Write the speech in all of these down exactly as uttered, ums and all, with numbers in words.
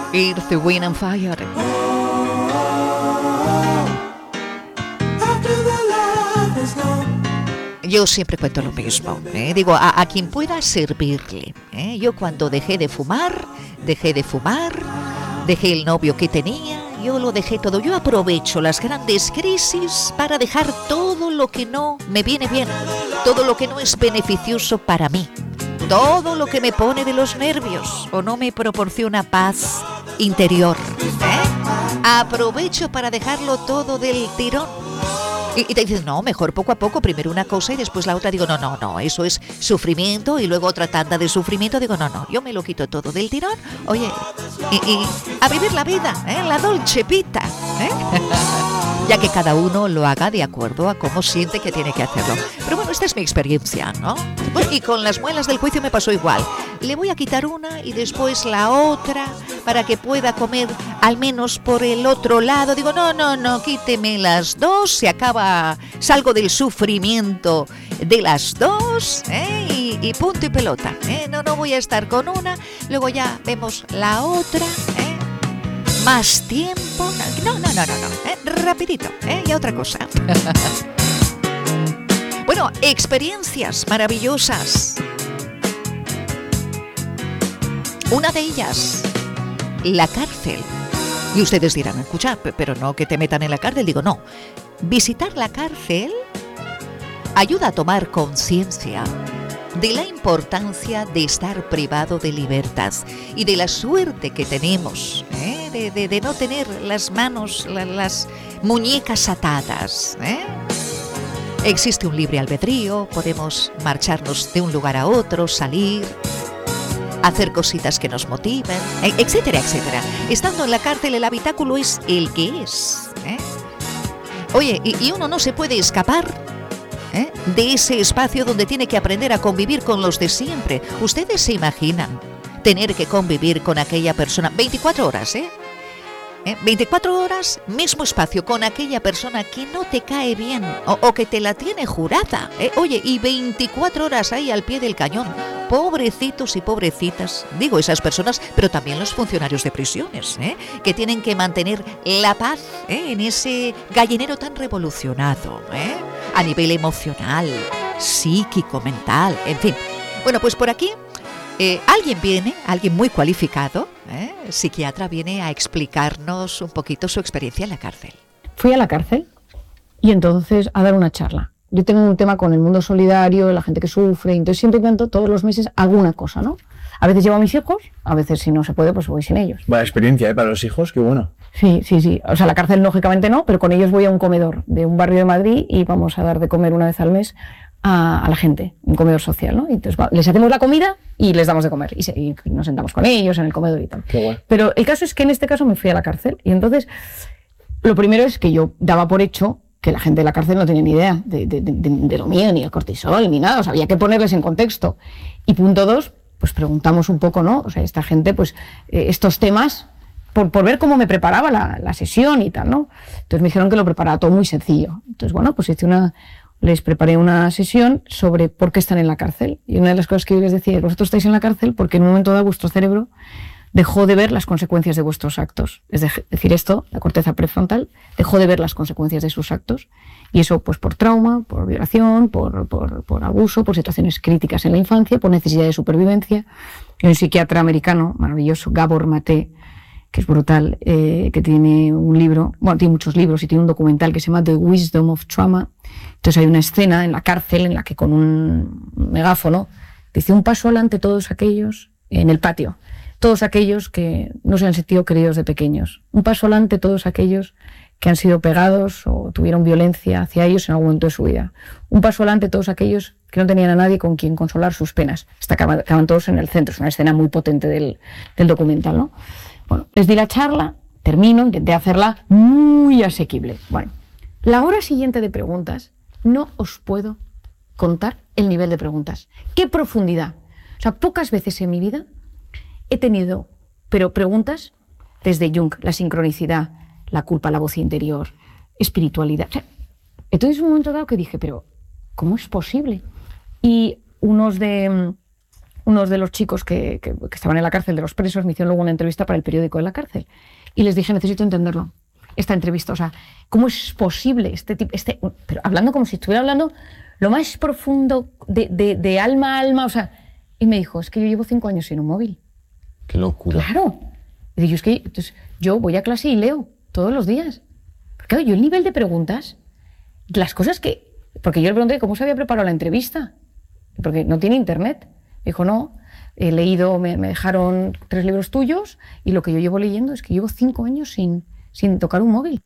Earth, Wind and Fire. Yo siempre cuento lo mismo, ¿eh? Digo, a, a quien pueda servirle, ¿eh? Yo cuando dejé de fumar, dejé de fumar, dejé el novio que tenía, yo lo dejé todo. Yo aprovecho las grandes crisis para dejar todo lo que no me viene bien, todo lo que no es beneficioso para mí, todo lo que me pone de los nervios o no me proporciona paz interior, ¿eh? Aprovecho para dejarlo todo del tirón. Y, y te dices, no, mejor poco a poco, primero una cosa y después la otra. Digo, no, no, no, eso es sufrimiento y luego otra tanda de sufrimiento. Digo, no, no, yo me lo quito todo del tirón. Oye, y, y a vivir la vida, ¿eh? La dolce vita, ¿eh? Ya que cada uno lo haga de acuerdo a cómo siente que tiene que hacerlo. Pero bueno, esta es mi experiencia, ¿no? Bueno, y con las muelas del juicio me pasó igual. Le voy a quitar una y después la otra para que pueda comer al menos por el otro lado. Digo, no, no, no, quíteme las dos, se acaba, salgo del sufrimiento de las dos, ¿eh? y, y punto y pelota, ¿eh? No, no voy a estar con una, luego ya vemos la otra, ¿eh? Más tiempo, no, no, no, no, no, ¿eh? Rapidito, ¿eh? Y otra cosa. Bueno, experiencias maravillosas. Una de ellas, la cárcel. Y ustedes dirán, escucha, pero no que te metan en la cárcel. Digo, no. Visitar la cárcel ayuda a tomar conciencia de la importancia de estar privado de libertad y de la suerte que tenemos, ¿eh? de, de, de no tener las manos, la, las muñecas atadas, ¿eh? Existe un libre albedrío, podemos marcharnos de un lugar a otro, salir, hacer cositas que nos motiven, etcétera, etcétera. Estando en la cárcel, el habitáculo es el que es, ¿eh? Oye, y, y uno no se puede escapar, ¿eh? de ese espacio donde tiene que aprender a convivir con los de siempre. Ustedes se imaginan tener que convivir con aquella persona veinticuatro horas, ¿eh? ¿Eh? veinticuatro horas, mismo espacio, con aquella persona que no te cae bien o, o que te la tiene jurada, ¿eh? Oye, y veinticuatro horas ahí al pie del cañón. Pobrecitos y pobrecitas, digo esas personas, pero también los funcionarios de prisiones, ¿eh? que tienen que mantener la paz, ¿eh? en ese gallinero tan revolucionado, ¿eh? a nivel emocional, psíquico, mental, en fin. Bueno, pues por aquí eh, alguien viene, alguien muy cualificado, ¿eh? psiquiatra, viene a explicarnos un poquito su experiencia en la cárcel. Fui a la cárcel y entonces a dar una charla. Yo tengo un tema con el mundo solidario, la gente que sufre, entonces siempre intento todos los meses alguna cosa, ¿no? A veces llevo a mis hijos, a veces si no se puede, pues voy sin ellos. Buena experiencia, ¿eh? Para los hijos, qué bueno. Sí, sí, sí. O sea, la cárcel lógicamente no, pero con ellos voy a un comedor de un barrio de Madrid y vamos a dar de comer una vez al mes a, a la gente, un comedor social, ¿no? Y entonces va, les hacemos la comida y les damos de comer y, se, y nos sentamos con ellos en el comedor y tal. Qué bueno. Pero el caso es que en este caso me fui a la cárcel y entonces lo primero es que yo daba por hecho que la gente de la cárcel no tenía ni idea de, de, de, de lo mío, ni el cortisol, ni nada. O sea, había que ponerles en contexto. Y punto dos, pues preguntamos un poco, ¿no? O sea, esta gente, pues, eh, estos temas, por, por ver cómo me preparaba la, la sesión y tal, ¿no? Entonces me dijeron que lo preparaba todo muy sencillo. Entonces, bueno, pues hice una, les preparé una sesión sobre por qué están en la cárcel. Y una de las cosas que yo les decía es, vosotros estáis en la cárcel porque en un momento dado vuestro cerebro dejó de ver las consecuencias de vuestros actos. Es decir, esto, la corteza prefrontal, dejó de ver las consecuencias de sus actos. Y eso, pues, por trauma, por violación, por, por, por abuso, por situaciones críticas en la infancia, por necesidad de supervivencia. Hay un psiquiatra americano maravilloso, Gabor Mate, que es brutal, eh, que tiene un libro, bueno, tiene muchos libros y tiene un documental que se llama The Wisdom of Trauma. Entonces hay una escena en la cárcel en la que con un megáfono dice un paso adelante todos aquellos en el patio. Todos aquellos que no se han sentido queridos de pequeños. Un paso adelante todos aquellos que han sido pegados o tuvieron violencia hacia ellos en algún momento de su vida. Un paso adelante todos aquellos que no tenían a nadie con quien consolar sus penas. Hasta acaban, acaban todos en el centro. Es una escena muy potente del, del documental, ¿no? Bueno, les di la charla, termino, intenté hacerla muy asequible. Bueno, la hora siguiente de preguntas, no os puedo contar el nivel de preguntas. ¡Qué profundidad! O sea, pocas veces en mi vida he tenido, pero preguntas desde Jung, la sincronicidad, la culpa, la voz interior, espiritualidad. O sea, entonces, en un momento dado que dije, pero ¿cómo es posible? Y unos de, unos de los chicos que, que, que estaban en la cárcel, de los presos, me hicieron luego una entrevista para el periódico de la cárcel. Y les dije, necesito entenderlo, esta entrevista. O sea, ¿cómo es posible este tipo? Este, pero hablando como si estuviera hablando lo más profundo de, de, de alma a alma. O sea, y me dijo, es que yo llevo cinco años sin un móvil. Qué locura. Claro. Y yo, es que, entonces, yo voy a clase y leo todos los días. Porque claro, yo el nivel de preguntas, las cosas que... Porque yo le pregunté cómo se había preparado la entrevista. Porque no tiene internet. Me dijo, no, he leído, me, me dejaron tres libros tuyos y lo que yo llevo leyendo es que llevo cinco años sin, sin tocar un móvil.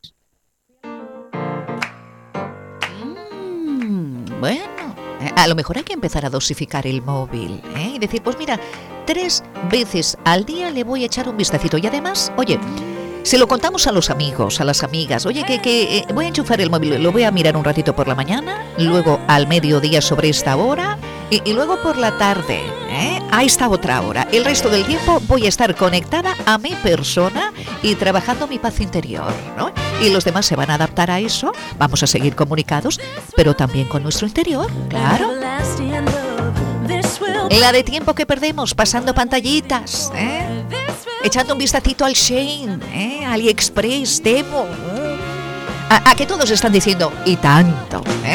Mm, bueno, a lo mejor hay que empezar a dosificar el móvil, ¿eh? Y decir, pues mira, tres veces al día le voy a echar un vistacito. Y además, oye, se lo contamos a los amigos, a las amigas. Oye, que, que eh, voy a enchufar el móvil, lo voy a mirar un ratito por la mañana, luego al mediodía sobre esta hora y, y luego por la tarde, ¿eh? A esta otra hora. El resto del tiempo voy a estar conectada a mi persona y trabajando mi paz interior, ¿no? Y los demás se van a adaptar a eso, vamos a seguir comunicados, pero también con nuestro interior, claro. La de tiempo que perdemos pasando pantallitas, ¿eh? Echando un vistacito al Shein, ¿eh? AliExpress, Temu. ¿eh? A, a que todos están diciendo, y tanto, ¿eh?